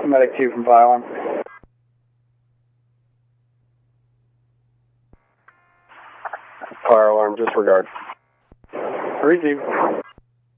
Medic 2 from fire alarm. Fire alarm, disregard. Receive.